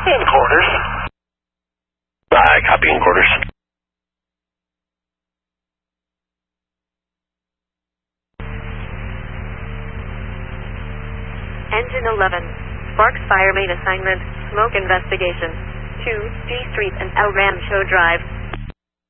In quarters. I copy in quarters. Engine 11. Sparks Fire Main Assignment. Smoke Investigation. 2 D Street and El Rancho Drive.